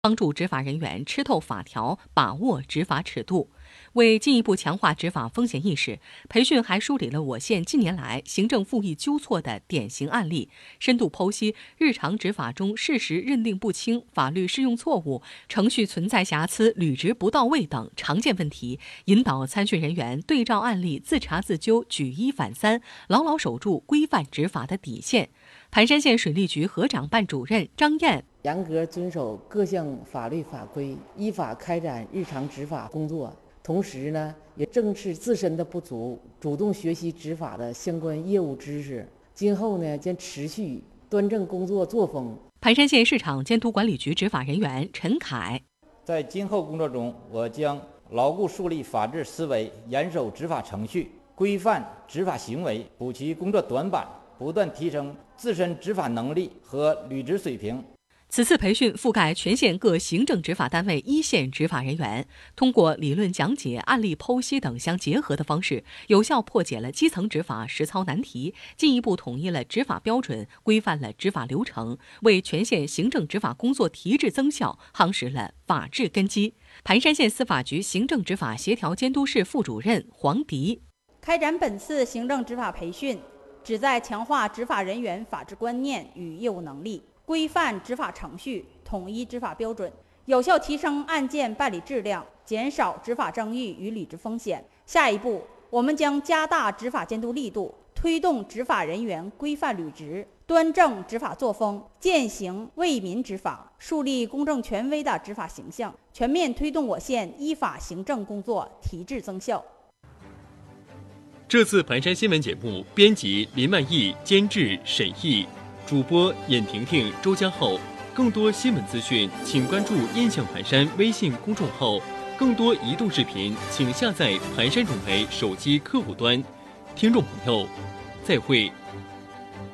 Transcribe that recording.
帮助执法人员吃透法条，把握执法尺度。为进一步强化执法风险意识，培训还梳理了我县近年来行政复议纠错的典型案例，深度剖析日常执法中事实认定不清、法律适用错误、程序存在瑕疵、履职不到位等常见问题，引导参训人员对照案例自查自纠、举一反三，牢牢守住规范执法的底线。盘山县水利局河长办主任张燕严格遵守各项法律法规，依法开展日常执法工作。同时呢，也正视自身的不足，主动学习执法的相关业务知识。今后呢，将持续端正工作作风。 盘山县市场监督管理局执法人员陈凯， 在今后工作中，我将牢固树立法治思维，严守执法程序，规范执法行为，补齐工作短板，不断提升自身执法能力和履职水平。 此次培训覆盖全县各行政执法单位一线执法人员，通过理论讲解、案例剖析等相结合的方式，有效破解了基层执法实操难题，进一步统一了执法标准，规范了执法流程，为全县行政执法工作提质增效夯实了法治根基。盘山县司法局行政执法协调监督室副主任黄迪， 开展本次行政执法培训，旨在强化执法人员法治观念与业务能力，规范执法程序，统一执法标准，有效提升案件办理质量，减少执法争议与履职风险。下一步，我们将加大执法监督力度，推动执法人员规范履职，端正执法作风，践行为民执法，树立公正权威的执法形象，全面推动我县依法行政工作提质增效。 这次盘山新闻节目编辑林万益，监制沈毅，主播尹婷婷、周江浩。更多新闻资讯，请关注“印象盘山”微信公众号。更多移动视频，请下载盘山总台手机客户端。听众朋友，再会。